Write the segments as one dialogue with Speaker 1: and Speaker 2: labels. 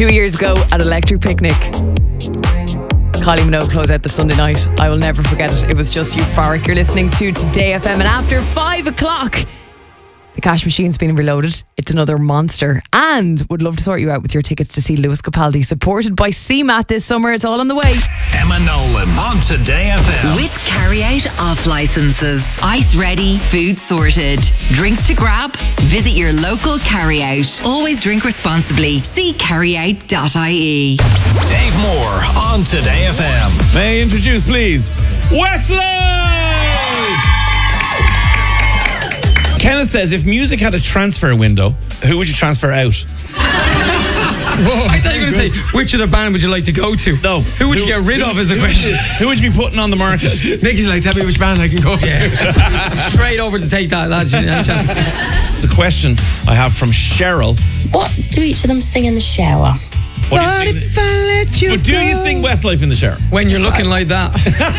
Speaker 1: 2 years ago at Electric Picnic, Kylie Minogue closed out the Sunday night. I will never forget it. It was just euphoric. You're listening to Today FM, and after 5 o'clock, the cash machine's been reloaded. It's another monster, and would love to sort you out with your tickets to see Lewis Capaldi, supported by CMAT this summer. It's all on the way.
Speaker 2: Emma Nolan on Today FM.
Speaker 3: With carry-out off licences, ice ready, food sorted, drinks to grab. Visit your local carry-out. Always drink responsibly. See carryout.ie.
Speaker 2: Dave Moore on Today FM.
Speaker 4: May I introduce, please, Wesley! Kenneth says, if music had a transfer window, who would you transfer out?
Speaker 5: I thought you were going to say, which other band would you like to go to?
Speaker 4: No.
Speaker 5: Who would you get rid of is the question.
Speaker 4: Who would you be putting on the market?
Speaker 5: Nicky's like, tell me which band I can go. Yeah. Straight over to take that, lads.
Speaker 4: The question I have from Cheryl.
Speaker 6: What do each of them sing in the shower?
Speaker 4: What do you sing? But do you sing Westlife in the shower?
Speaker 5: When you're looking like that.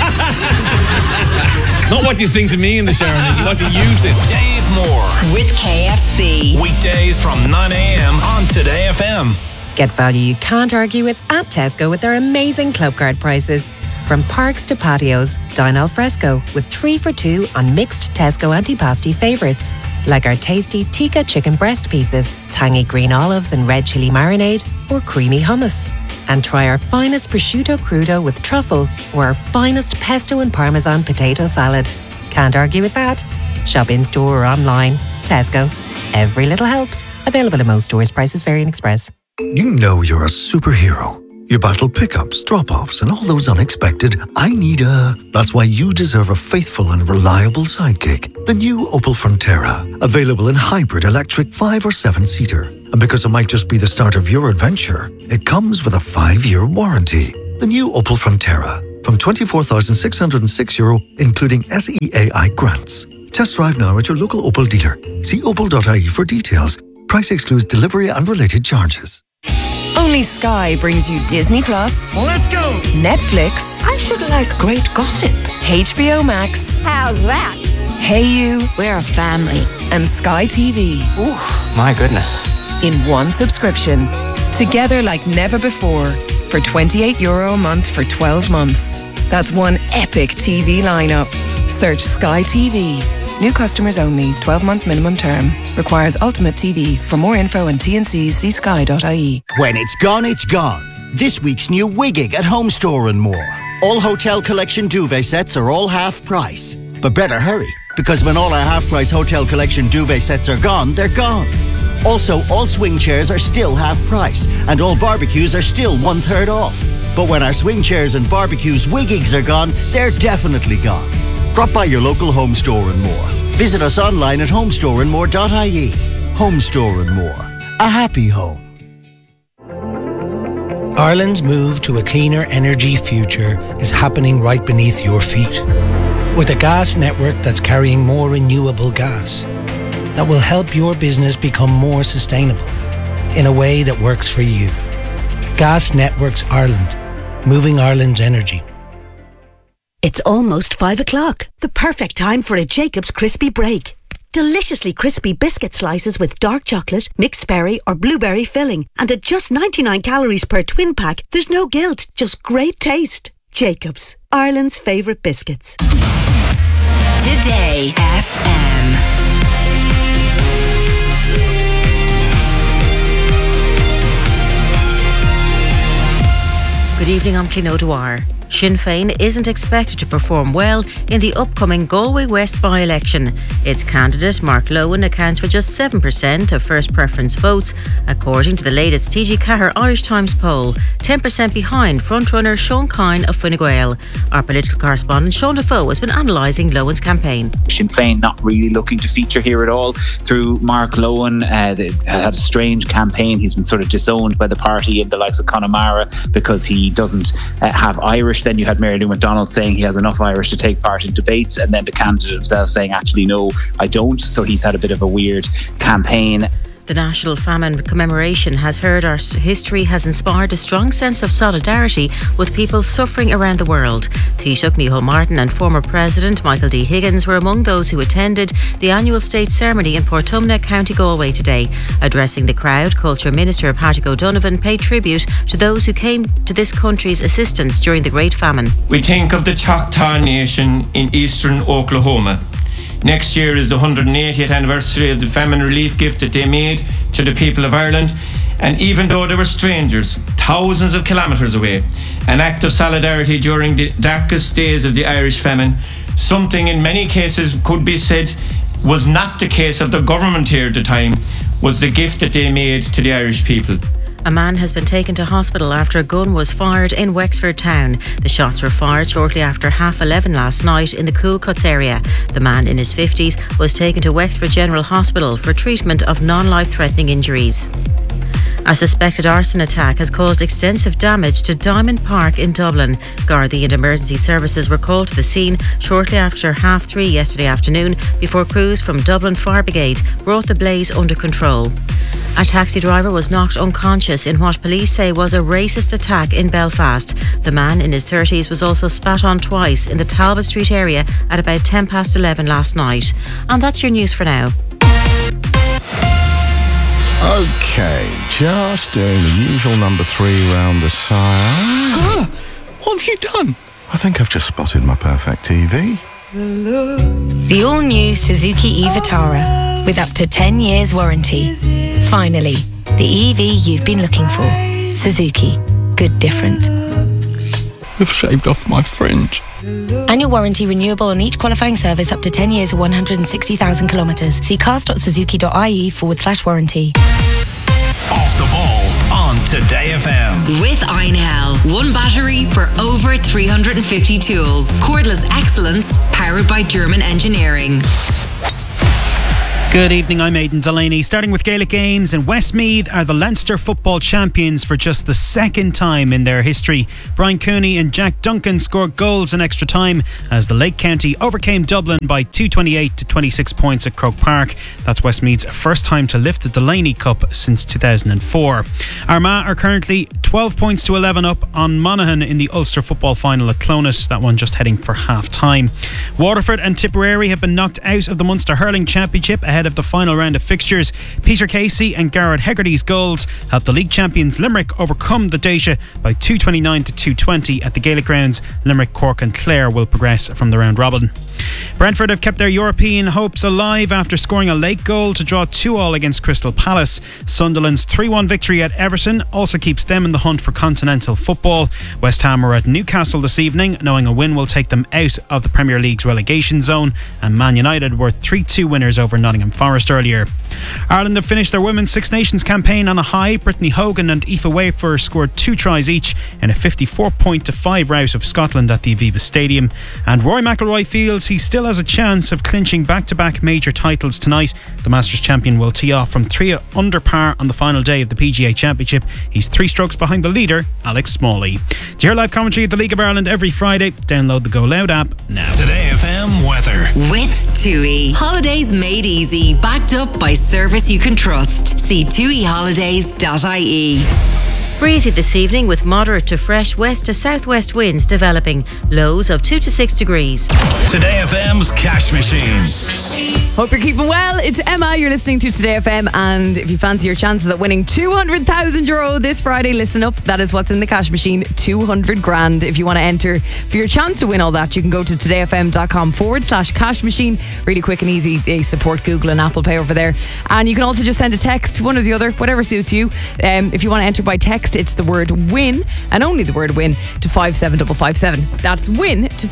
Speaker 4: Not what you sing to me in the shower, Nicky. What do you sing?
Speaker 2: Dave Moore.
Speaker 3: With KFC.
Speaker 2: Weekdays from 9 a.m. on Today FM.
Speaker 7: Get value you can't argue with at Tesco with their amazing club card prices. From parks to patios, dine al fresco with 3 for 2 on mixed Tesco antipasti favourites. Like our tasty tikka chicken breast pieces, tangy green olives and red chilli marinade, or creamy hummus. And try our finest prosciutto crudo with truffle, or our finest pesto and parmesan potato salad. Can't argue with that. Shop in store or online. Tesco. Every little helps. Available in most stores. Prices vary in Express.
Speaker 8: You know you're a superhero. You battle pickups, drop-offs, and all those unexpected "I need a..." That's why you deserve a faithful and reliable sidekick. The new Opel Frontera. Available in hybrid, electric, 5 or 7-seater. And because it might just be the start of your adventure, it comes with a 5-year warranty. The new Opel Frontera. From €24,606, including SEAI grants. Test drive now at your local Opel dealer. See opel.ie for details. Price excludes delivery and related charges.
Speaker 9: Only Sky brings you Disney Plus.
Speaker 2: Let's go!
Speaker 9: Netflix.
Speaker 6: I should like great gossip.
Speaker 9: HBO Max.
Speaker 6: How's that?
Speaker 9: Hey You.
Speaker 6: We're a family.
Speaker 9: And Sky TV.
Speaker 6: Oof.
Speaker 5: My goodness.
Speaker 9: In one subscription. Together like never before. For €28 a month for 12 months. That's one epic TV lineup. Search Sky TV. New customers only. 12-month minimum term. Requires Ultimate TV. For more info and T&Cs, see sky.ie.
Speaker 10: When it's gone, it's gone. This week's new Wigging at Home Store and more. All Hotel Collection duvet sets are all half price. But better hurry, because when all our half price Hotel Collection duvet sets are gone, they're gone. Also, all swing chairs are still half price, and all barbecues are still 1/3 off. But when our swing chairs and barbecues Wiggings are gone, they're definitely gone. Drop by your local Home Store and More. Visit us online at homestoreandmore.ie. Home Store and More. A happy home.
Speaker 11: Ireland's move to a cleaner energy future is happening right beneath your feet. With a gas network that's carrying more renewable gas that will help your business become more sustainable in a way that works for you. Gas Networks Ireland. Moving Ireland's energy.
Speaker 12: It's almost 5 o'clock. The perfect time for a Jacob's Crispy Break. Deliciously crispy biscuit slices with dark chocolate, mixed berry or blueberry filling. And at just 99 calories per twin pack, there's no guilt, just great taste. Jacob's, Ireland's favourite biscuits.
Speaker 3: Today FM.
Speaker 13: Good evening, I'm Clino Dwyer. Sinn Féin isn't expected to perform well in the upcoming Galway West by-election. Its candidate, Mark Lohan, accounts for just 7% of first preference votes, according to the latest TG Cahir Irish Times poll, 10% behind frontrunner Sean Kine of Fine Gael. Our political correspondent Sean Defoe has been analysing Lohan's campaign.
Speaker 14: Sinn Féin not really looking to feature here at all through Mark Lohan. They had a strange campaign. He's been sort of disowned by the party and the likes of Connemara because he doesn't have Irish. Then you had Mary Lou McDonald saying he has enough Irish to take part in debates, and then the candidate himself saying, actually, no, I don't. So he's had a bit of a weird campaign.
Speaker 13: The National Famine Commemoration has heard our history has inspired a strong sense of solidarity with people suffering around the world. Taoiseach Micheál Martin and former President Michael D. Higgins were among those who attended the annual state ceremony in Portumna, County Galway today. Addressing the crowd, Culture Minister Patrick O'Donovan paid tribute to those who came to this country's assistance during the Great Famine.
Speaker 15: We think of the Choctaw Nation in eastern Oklahoma. Next year is the 180th anniversary of the famine relief gift that they made to the people of Ireland. And even though they were strangers, thousands of kilometres away, an act of solidarity during the darkest days of the Irish famine, something in many cases could be said was not the case of the government here at the time, was the gift that they made to the Irish people.
Speaker 13: A man has been taken to hospital after a gun was fired in Wexford town. The shots were fired shortly after 11:30 last night in the Cool Cuts area. The man in his 50s was taken to Wexford General Hospital for treatment of non-life-threatening injuries. A suspected arson attack has caused extensive damage to Diamond Park in Dublin. Gardaí and emergency services were called to the scene shortly after 3:30 yesterday afternoon before crews from Dublin Fire Brigade brought the blaze under control. A taxi driver was knocked unconscious in what police say was a racist attack in Belfast. The man in his 30s was also spat on twice in the Talbot Street area at about 11:10 last night. And that's your news for now.
Speaker 16: Okay, just doing the usual number 3 round the side.
Speaker 11: What have you done?
Speaker 16: I think I've just spotted my perfect TV.
Speaker 17: The all-new Suzuki e-Vitara with up to 10 years warranty. Finally, the EV you've been looking for. Suzuki. Good different.
Speaker 5: You've shaved off my fringe.
Speaker 17: Annual warranty renewable on each qualifying service up to 10 years or 160,000 kilometres. See cars.suzuki.ie/warranty.
Speaker 2: Off the ball on Today FM.
Speaker 3: With Einhell. One battery for over 350 tools. Cordless excellence powered by German engineering.
Speaker 18: Good evening, I'm Aidan Delaney. Starting with Gaelic Games, and Westmeath are the Leinster football champions for just the second time in their history. Brian Cooney and Jack Duncan scored goals in extra time as the Lake County overcame Dublin by 228 to 26 points at Croke Park. That's Westmeath's first time to lift the Delaney Cup since 2004. Armagh are currently 12 points to 11 up on Monaghan in the Ulster football final at Clonus, that one just heading for half-time. Waterford and Tipperary have been knocked out of the Munster Hurling Championship ahead of the final round of fixtures. Peter Casey and Garrett Hegarty's goals helped the league champions Limerick overcome the Déise by 229 to 220 at the Gaelic grounds. Limerick, Cork and Clare will progress from the round robin. Brentford have kept their European hopes alive after scoring a late goal to draw 2-2 against Crystal Palace. Sunderland's 3-1 victory at Everton also keeps them in the hunt for continental football. West Ham are at Newcastle this evening, knowing a win will take them out of the Premier League's relegation zone, and Man United were 3-2 winners over Nottingham Forest earlier. Ireland have finished their Women's Six Nations campaign on a high. Brittany Hogan and Aoife Wafer scored 2 tries each in a 54-5 rout of Scotland at the Aviva Stadium. And Rory McIlroy feels he still has a chance of clinching back-to-back major titles tonight. The Masters champion will tee off from 3 under par on the final day of the PGA Championship. He's 3 strokes behind the leader, Alex Smalley. To hear live commentary at the League of Ireland every Friday, download the Go Loud app now.
Speaker 2: Today FM weather.
Speaker 3: With TUI. Holidays made easy. Backed up by service you can trust. See tuiholidays.ie.
Speaker 13: Breezy this evening with moderate to fresh west to southwest winds developing. Lows of 2 to 6 degrees.
Speaker 2: Today FM's Cash Machine.
Speaker 1: Hope you're keeping well. It's Emma. You're listening to Today FM, and if you fancy your chances at winning €200,000 this Friday, listen up. That is what's in the cash machine. 200 grand. If you want to enter for your chance to win all that, you can go to todayfm.com/cash machine. Really quick and easy. They support Google and Apple Pay over there, and you can also just send a text, one or the other, whatever suits you. If you want to enter by text, it's the word win, and only the word win, to 57557. That's win to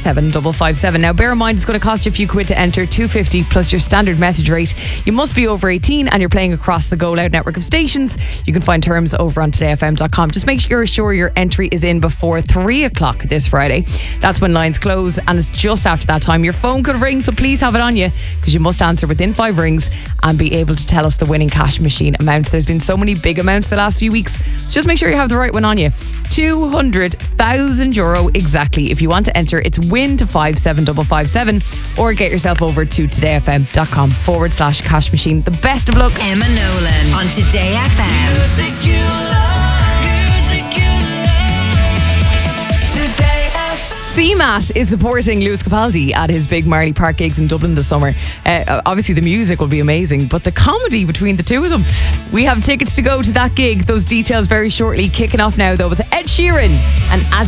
Speaker 1: 57557. Now bear in mind, it's going to cost you a few quid to enter. $2.50 plus your standard message rate. You must be over 18 and you're playing across the Go Loud network of stations. You can find terms over on todayfm.com. Just make sure your entry is in before 3 o'clock this Friday. That's when lines close, and it's just after that time your phone could ring, so please have it on you, because you must answer within 5 rings and be able to tell us the winning cash machine amount. There's been so many big amounts the last few weeks. Just make sure you have the right one on you. €200,000 exactly. If you want to enter, it's win to 57557, or get yourself over to Today todayfm.com/cash machine. The best of luck.
Speaker 3: Emma Nolan on Today FM.
Speaker 1: CMAT is supporting Lewis Capaldi at his big Marley Park gigs in Dublin this summer. Obviously the music will be amazing, but the comedy between the two of them. We have tickets to go to that gig. Those details very shortly. Kicking off now though with Ed Sheeran and As